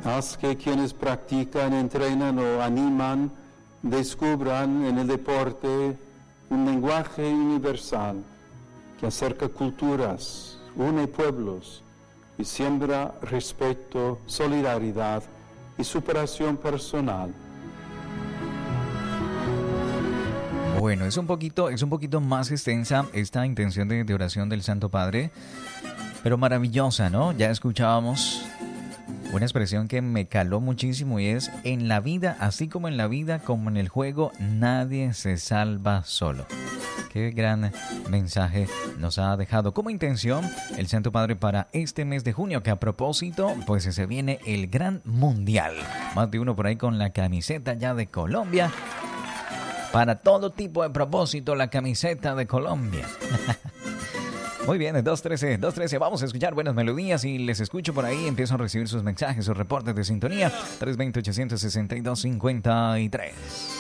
Haz que quienes practican, entrenan o animan descubran en el deporte un lenguaje universal que acerca culturas, une pueblos y siembra respeto, solidaridad y superación personal. Bueno, es un poquito más extensa esta intención de oración del Santo Padre, pero maravillosa, ¿no? Ya escuchábamos una expresión que me caló muchísimo y es: en la vida, así como en la vida, como en el juego, nadie se salva solo. Qué gran mensaje nos ha dejado como intención el Santo Padre para este mes de junio, que a propósito, pues se viene el Gran Mundial. Más de uno por ahí con la camiseta ya de Colombia. Para todo tipo de propósito, la camiseta de Colombia. Muy bien, 213, vamos a escuchar buenas melodías y les escucho por ahí. Empiezo a recibir sus mensajes, sus reportes de sintonía. 320-862-53.